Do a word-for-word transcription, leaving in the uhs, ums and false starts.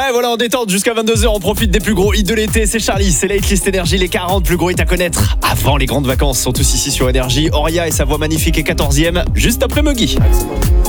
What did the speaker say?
Ouais, voilà, en détente jusqu'à vingt-deux heures, on profite des plus gros hits de l'été. C'est Charlie, c'est Latest Énergie, les quarante plus gros hits à connaître avant les grandes vacances sont tous ici sur Énergie. Oria et sa voix magnifique est quatorzième, juste après Muggy.